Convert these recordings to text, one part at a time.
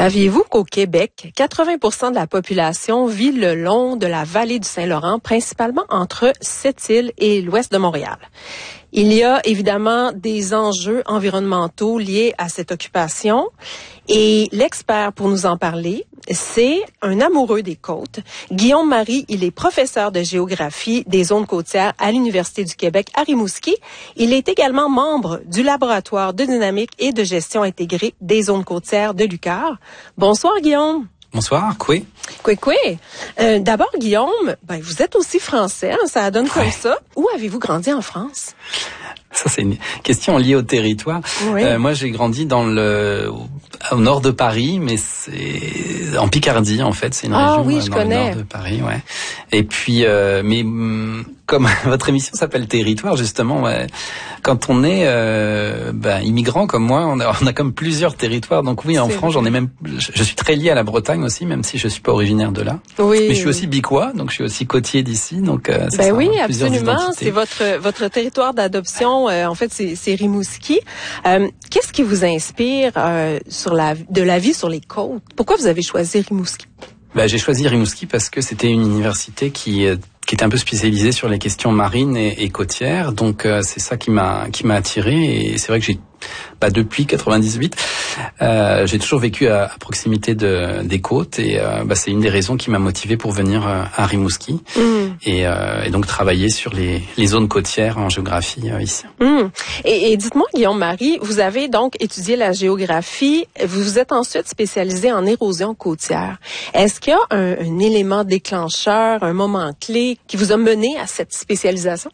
Saviez-vous qu'au Québec, 80% de la population vit le long de la vallée du Saint-Laurent, principalement entre Sept-Îles et l'ouest de Montréal? Il y a évidemment des enjeux environnementaux liés à cette occupation et l'expert pour nous en parler, c'est un amoureux des côtes. Guillaume Marie, il est professeur de géographie des zones côtières à l'Université du Québec à Rimouski. Il est également membre du laboratoire de dynamique et de gestion intégrée des zones côtières de l'UQAR. Bonsoir Guillaume. Bonsoir, Koué. D'abord, Guillaume, vous êtes aussi français, hein, ça donne comme ça. Où avez-vous grandi en France? Ça, c'est une question liée au territoire. Oui. Moi, j'ai grandi au nord de Paris, mais c'est en Picardie, en fait. C'est une région dans le nord de Paris, ouais. Et puis, comme votre émission s'appelle Territoire, justement, ouais, quand on est immigrant comme moi, on a comme plusieurs territoires. Donc oui, en France, j'en ai même. Je suis très lié à la Bretagne aussi, même si je suis pas originaire de là. Oui. Mais je suis aussi bicois, donc je suis aussi côtier d'ici. Donc oui, absolument. C'est votre territoire d'adoption. En fait, c'est Rimouski. Qu'est-ce qui vous inspire de la vie sur les côtes? Pourquoi vous avez choisi Rimouski? J'ai choisi Rimouski parce que c'était une université qui était un peu spécialisée sur les questions marines et côtières. Donc c'est ça qui m'a attiré. Et c'est vrai que depuis 98, j'ai toujours vécu à proximité des côtes et c'est une des raisons qui m'a motivé pour venir à Rimouski et donc travailler sur les zones côtières en géographie ici. Et dites-moi, Guillaume Marie, vous avez donc étudié la géographie, vous vous êtes ensuite spécialisé en érosion côtière. Est-ce qu'il y a un élément déclencheur, un moment clé qui vous a mené à cette spécialisation?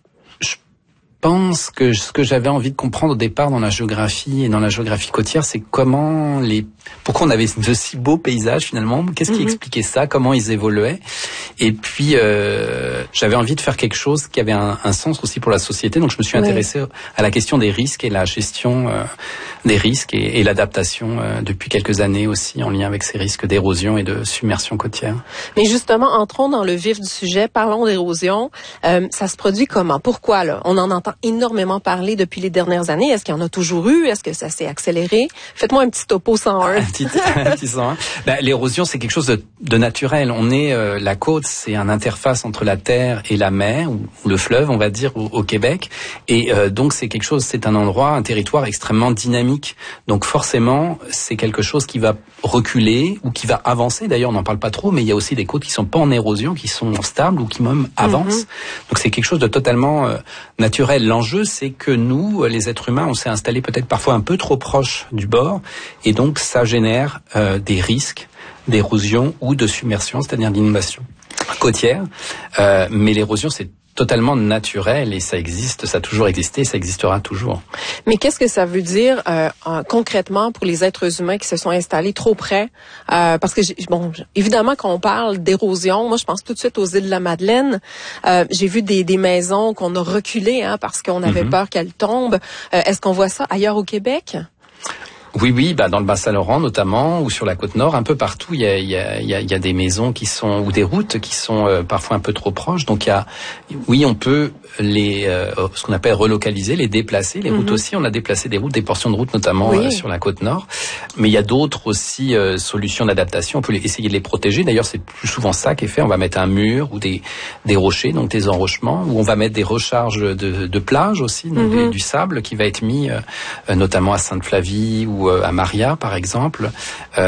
Je pense que ce que j'avais envie de comprendre au départ dans la géographie et dans la géographie côtière, c'est pourquoi on avait de si beaux paysages finalement, qu'est-ce qui expliquait ça, comment ils évoluaient. Et puis j'avais envie de faire quelque chose qui avait un sens aussi pour la société, donc je me suis intéressé à la question des risques et la gestion des risques et l'adaptation depuis quelques années aussi en lien avec ces risques d'érosion et de submersion côtière. Mais justement, entrons dans le vif du sujet, parlons d'érosion. Ça se produit comment? Pourquoi là? On en entend énormément parler depuis les dernières années. Est-ce qu'il y en a toujours eu? Est-ce que ça s'est accéléré? Faites-moi un petit topo 101. Un petit 101. L'érosion, c'est quelque chose de naturel. La côte, c'est une interface entre la terre et la mer, ou le fleuve, on va dire, au Québec. Et donc, c'est un territoire extrêmement dynamique. Donc, forcément, c'est quelque chose qui va reculer ou qui va avancer. D'ailleurs, on n'en parle pas trop, mais il y a aussi des côtes qui sont pas en érosion, qui sont stables ou qui même avancent. Donc, c'est quelque chose de totalement naturel. L'enjeu, c'est que nous, les êtres humains, on s'est installés peut-être parfois un peu trop proche du bord, et donc ça génère des risques d'érosion ou de submersion, c'est-à-dire d'inondation côtière. Mais l'érosion, c'est totalement naturel et ça existe, ça a toujours existé, ça existera toujours. Mais qu'est-ce que ça veut dire concrètement pour les êtres humains qui se sont installés trop près? Parce que, évidemment, quand on parle d'érosion, moi, je pense tout de suite aux îles de la Madeleine. J'ai vu des maisons qu'on a reculées parce qu'on avait peur qu'elles tombent. Est-ce qu'on voit ça ailleurs au Québec? Oui, dans le Bas-Saint-Laurent notamment, ou sur la côte nord, un peu partout, il y a des maisons ou des routes qui sont parfois un peu trop proches. Donc on peut ce qu'on appelle relocaliser, les déplacer. Les routes aussi, on a déplacé des portions de routes notamment sur la côte nord. Mais il y a d'autres aussi solutions d'adaptation. On peut essayer de les protéger. D'ailleurs, c'est plus souvent ça qui est fait. On va mettre un mur ou des rochers, donc des enrochements, ou on va mettre des recharges de plage aussi, du sable qui va être mis notamment à Sainte-Flavie ou à Maria par exemple, ou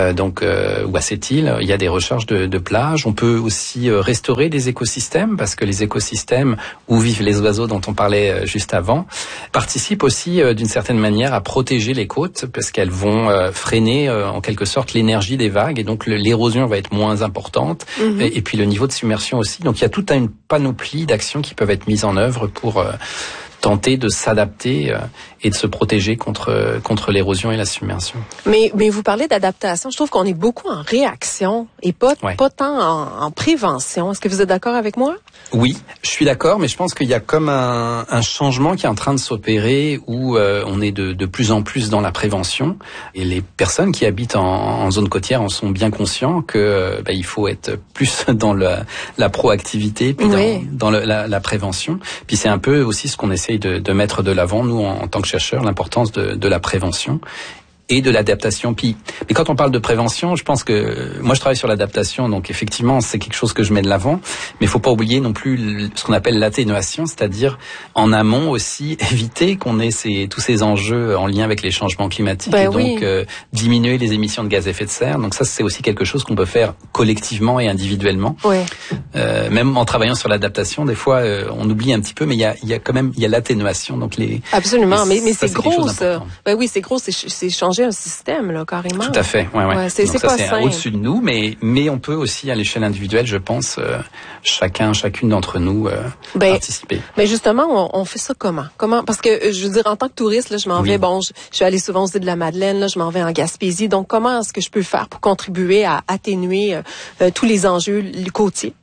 à Sept-Îles, il y a des recharges de plage. On peut aussi restaurer des écosystèmes parce que les écosystèmes où vivent les oiseaux dont on parlait juste avant participent aussi d'une certaine manière à protéger les côtes parce qu'elles vont freiner en quelque sorte l'énergie des vagues et donc l'érosion va être moins importante et puis le niveau de submersion aussi. Donc il y a toute une panoplie d'actions qui peuvent être mises en œuvre pour tenter de s'adapter et de se protéger contre l'érosion et la submersion. Mais vous parlez d'adaptation. Je trouve qu'on est beaucoup en réaction et pas tant en prévention. Est-ce que vous êtes d'accord avec moi? Oui, je suis d'accord, mais je pense qu'il y a comme un changement qui est en train de s'opérer où on est de plus en plus dans la prévention et les personnes qui habitent en zone côtière en sont bien conscients que il faut être plus dans la proactivité puis dans la prévention. Puis c'est un peu aussi ce qu'on essaye de mettre de l'avant nous en tant que chercheurs, l'importance de la prévention. et de l'adaptation. Mais quand on parle de prévention, je pense que moi je travaille sur l'adaptation, donc effectivement c'est quelque chose que je mets de l'avant, mais il faut pas oublier non plus ce qu'on appelle l'atténuation, c'est-à-dire en amont aussi éviter qu'on ait tous ces enjeux en lien avec les changements climatiques et donc diminuer les émissions de gaz à effet de serre. Donc ça c'est aussi quelque chose qu'on peut faire collectivement et individuellement. Ouais. Même en travaillant sur l'adaptation, des fois on oublie un petit peu, mais il y a quand même l'atténuation, donc absolument, mais c'est gros ça. Ben oui, c'est gros, c'est changer un système là carrément. Tout à fait, ouais. C'est ça, pas c'est simple. Au-dessus de nous, mais on peut aussi à l'échelle individuelle, je pense, chacune d'entre nous participer. Mais justement, on fait ça comment? Parce que je veux dire, en tant que touriste, là, je m'en vais. Bon, je suis allée souvent aux îles de la Madeleine, là, je m'en vais en Gaspésie. Donc, comment est-ce que je peux faire pour contribuer à atténuer tous les enjeux côtiers?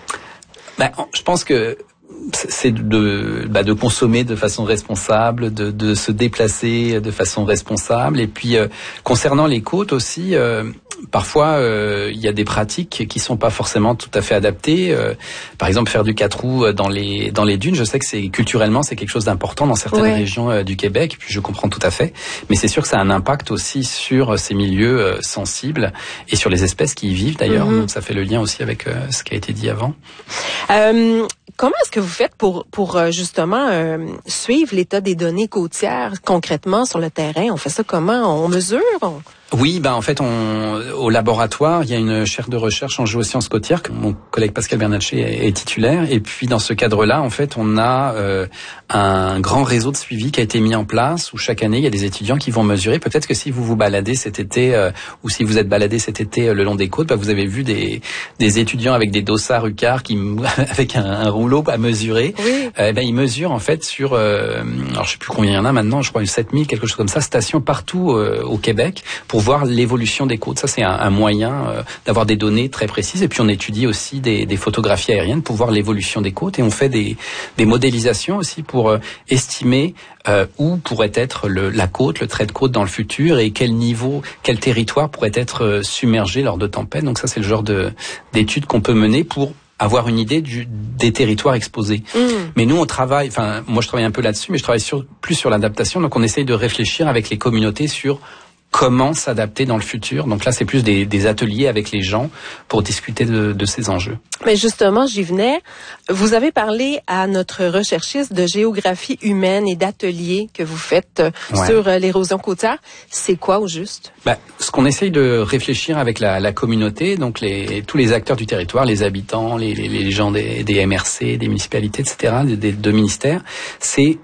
Je pense que c'est de consommer de façon responsable, de se déplacer de façon responsable. Et puis concernant les côtes aussi, parfois il y a des pratiques qui sont pas forcément tout à fait adaptées. Par exemple, faire du 4 roues dans les dunes, je sais que culturellement c'est quelque chose d'important dans certaines régions du Québec. Puis je comprends tout à fait, mais c'est sûr que ça a un impact aussi sur ces milieux sensibles et sur les espèces qui y vivent d'ailleurs. Donc ça fait le lien aussi avec ce qui a été dit avant. Comment est-ce que vous faites pour justement suivre l'état des données côtières concrètement sur le terrain? On fait ça comment? On mesure? Oui, en fait, au laboratoire, il y a une chaire de recherche en géosciences côtières que mon collègue Pascal Bernatchez est titulaire. Et puis, dans ce cadre-là, en fait, on a un grand réseau de suivi qui a été mis en place où chaque année, il y a des étudiants qui vont mesurer. Peut-être que si vous vous baladez cet été ou si vous êtes baladé cet été le long des côtes, vous avez vu des étudiants avec des dossards UCAR avec un rouleau à mesurer. Oui. Ils mesurent, en fait, sur, alors je sais plus combien il y en a maintenant, je crois 7000, quelque chose comme ça, stations partout au Québec pour voir l'évolution des côtes. Ça, c'est un moyen d'avoir des données très précises. Et puis, on étudie aussi des photographies aériennes pour voir l'évolution des côtes. Et on fait des modélisations aussi pour estimer où pourrait être la côte, le trait de côte dans le futur et quel territoire pourrait être submergé lors de tempêtes. Donc ça, c'est le genre d'études qu'on peut mener pour avoir une idée des territoires exposés. Mais nous, on travaille, moi je travaille un peu là-dessus, mais je travaille plus sur l'adaptation. Donc on essaye de réfléchir avec les communautés sur comment s'adapter dans le futur. Donc là, c'est plus des ateliers avec les gens pour discuter de ces enjeux. Mais justement, j'y venais. Vous avez parlé à notre recherchiste de géographie humaine et d'ateliers que vous faites sur l'érosion côtière. C'est quoi au juste? Ce qu'on essaye de réfléchir avec la communauté, donc tous les acteurs du territoire, les habitants, les gens des MRC, des municipalités, etc., des deux ministères, c'est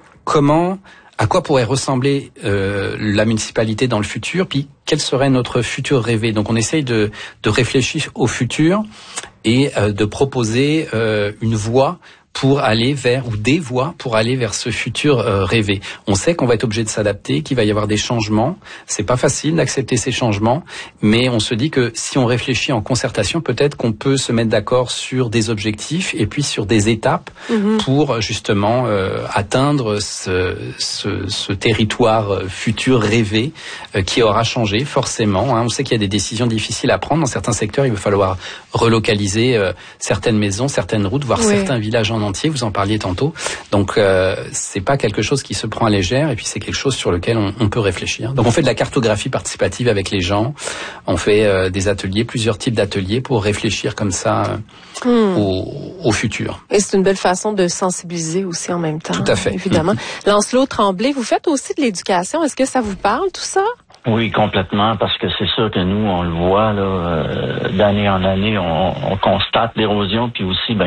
à quoi pourrait ressembler la municipalité dans le futur, puis quel serait notre futur rêvé. Donc on essaye de réfléchir au futur et de proposer une voie pour aller des voies pour aller vers ce futur rêvé. On sait qu'on va être obligé de s'adapter, qu'il va y avoir des changements. C'est pas facile d'accepter ces changements, mais on se dit que si on réfléchit en concertation, peut-être qu'on peut se mettre d'accord sur des objectifs et puis sur des étapes pour justement atteindre ce territoire futur rêvé qui aura changé forcément. On sait qu'il y a des décisions difficiles à prendre. Dans certains secteurs, il va falloir relocaliser certaines maisons, certaines routes, voire certains villages en entier, vous en parliez tantôt. Donc c'est pas quelque chose qui se prend à légère et puis c'est quelque chose sur lequel on peut réfléchir. Donc on fait de la cartographie participative avec les gens, on fait des ateliers, plusieurs types d'ateliers pour réfléchir comme ça au futur. Et c'est une belle façon de sensibiliser aussi en même temps. Tout à fait. Évidemment. Lancelot Tremblay, vous faites aussi de l'éducation. Est-ce que ça vous parle tout ça? Oui, complètement, parce que c'est sûr que nous, on le voit là, d'année en année, on constate l'érosion, puis aussi,